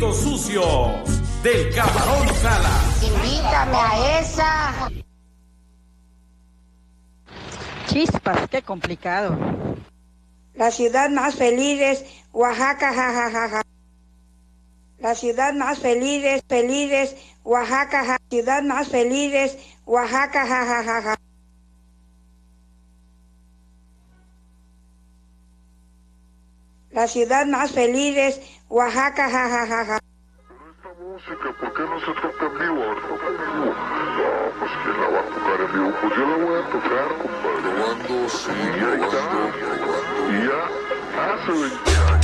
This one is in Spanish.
Sucios del Camarón Salas. Invítame a esa. Chispas, qué complicado. La ciudad más feliz es Oaxaca, jajajaja. La ciudad más feliz es Oaxaca, ja. Ciudad más feliz es Oaxaca, jajajaja. La ciudad más feliz es Oaxaca, jajajaja. Música, ¿por qué no se toca en vivo? A ver, toca en vivo. No, pues ¿quién la va a tocar en vivo? Pues yo la voy a tocar, compadre. Probando, sí, y ahí está. Y ya hace 20 años.